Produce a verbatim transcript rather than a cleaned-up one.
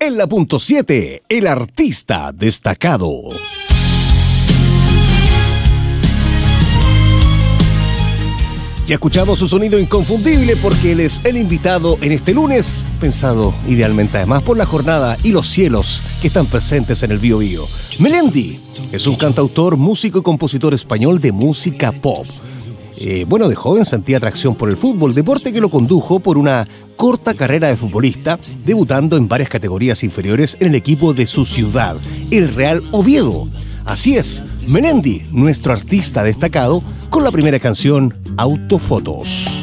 en la punto siete, el artista destacado. Ya escuchamos su sonido inconfundible porque él es el invitado en este lunes, pensado idealmente además por la jornada y los cielos que están presentes en el Bío Bío. Melendi es un cantautor, músico y compositor español de música pop. Eh, bueno, de joven sentía atracción por el fútbol, deporte que lo condujo por una corta carrera de futbolista, debutando en varias categorías inferiores en el equipo de su ciudad, el Real Oviedo. Así es, Melendi, nuestro artista destacado, con la primera canción, Autofotos.